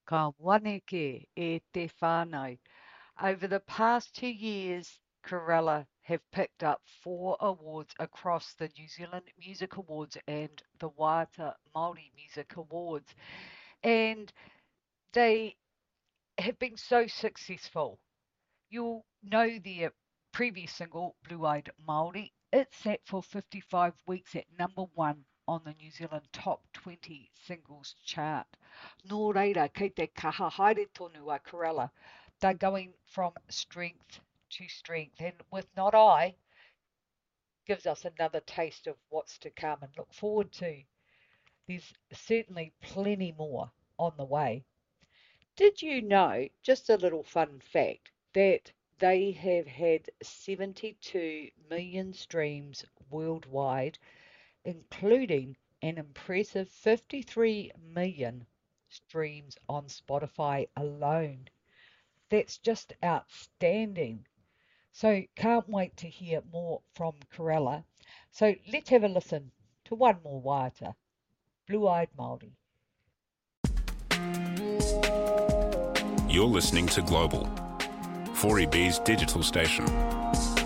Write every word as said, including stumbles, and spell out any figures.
Ka waneke e te whānau. Over the past two years, Corella have picked up four awards across the New Zealand Music Awards and the Waiata Māori Music Awards. And they have been so successful. You'll know their previous single, Blue Eyed Māori. It sat for fifty-five weeks at number one on the New Zealand Top twenty Singles Chart. Nō reira, kei te kaha haere tonu a Corella. They're going from strength to strength. And with Not I, gives us another taste of what's to come and look forward to. There's certainly plenty more on the way. Did you know, just a little fun fact, that they have had seventy-two million streams worldwide, including an impressive fifty-three million streams on Spotify alone? That's just outstanding. So can't wait to hear more from Corella. So let's have a listen to one more waiata, Blue Eyed Māori. You're listening to Global, four E B's digital station.